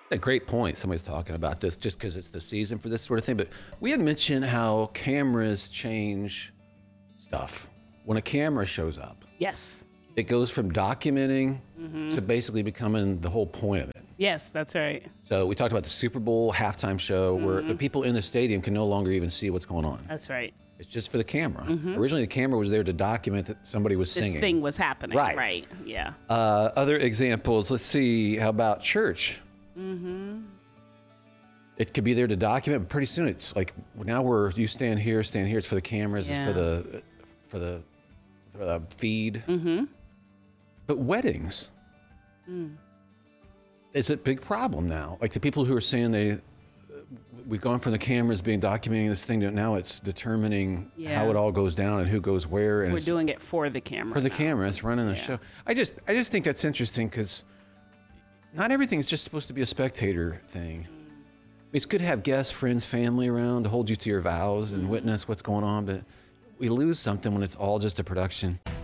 A great point. Somebody's talking about this just because it's the season for this sort of thing. But we had mentioned how cameras change stuff. When a camera shows up, Yes. it goes from documenting to basically becoming the whole point of it. Yes, that's right. So we talked about the Super Bowl halftime show where the people in the stadium can no longer even see what's going on. That's right. It's just for the camera. Originally, the camera was there to document that somebody was This singing. thing was happening. Right. Right. Yeah. Other examples, let's see, how about church? It could be there to document, but pretty soon it's like, now you stand here, it's for the cameras, Yeah. it's for the feed. But weddings, it's a big problem now. Like the people who are saying we've gone from the cameras being documenting this thing to now it's determining how it all goes down and who goes where. And We're it's doing it for the camera. for the now. camera, it's running the show. I just think that's interesting because not everything is just supposed to be a spectator thing. It's good to have guests, friends, family around to hold you to your vows and witness what's going on, but we lose something when it's all just a production.